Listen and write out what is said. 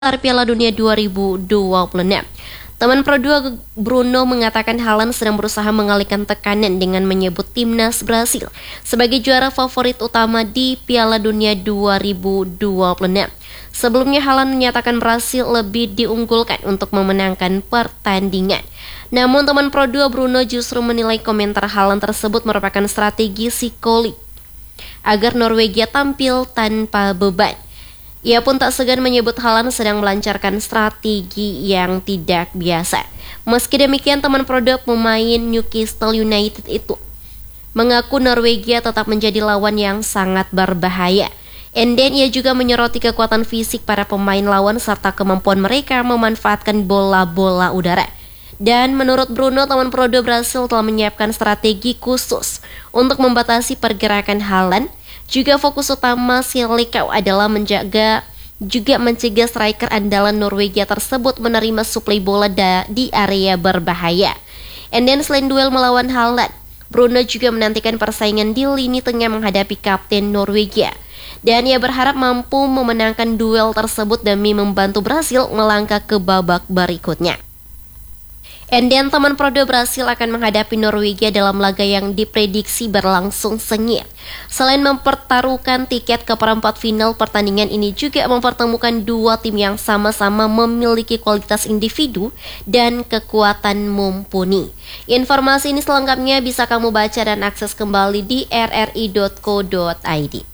Piala Dunia 2026. Teman Pro 2 Bruno mengatakan Haaland sedang berusaha mengalihkan tekanan dengan menyebut timnas Brasil sebagai juara favorit utama di Piala Dunia 2026. Sebelumnya Haaland menyatakan Brasil lebih diunggulkan untuk memenangkan pertandingan. Namun teman Pro 2 Bruno justru menilai komentar Haaland tersebut merupakan strategi psikologis agar Norwegia tampil tanpa beban. Ia pun tak segan menyebut Haaland sedang melancarkan strategi yang tidak biasa. Meski demikian, teman produk pemain Newcastle United itu mengaku Norwegia tetap menjadi lawan yang sangat berbahaya. Dan ia juga menyoroti kekuatan fisik para pemain lawan serta kemampuan mereka memanfaatkan bola-bola udara. Dan menurut Bruno, teman produk Brasil telah menyiapkan strategi khusus untuk membatasi pergerakan Haaland. Juga fokus utama Silikau adalah mencegah striker andalan Norwegia tersebut menerima suplai bola di area berbahaya. Dan selain duel melawan Haaland, Bruno juga menantikan persaingan di lini tengah menghadapi kapten Norwegia. Dan ia berharap mampu memenangkan duel tersebut demi membantu Brasil melangkah ke babak berikutnya. Dan teman Pro 2 Brasil akan menghadapi Norwegia dalam laga yang diprediksi berlangsung sengit. Selain mempertaruhkan tiket ke perempat final, pertandingan ini juga mempertemukan dua tim yang sama-sama memiliki kualitas individu dan kekuatan mumpuni. Informasi ini selengkapnya bisa kamu baca dan akses kembali di rri.co.id.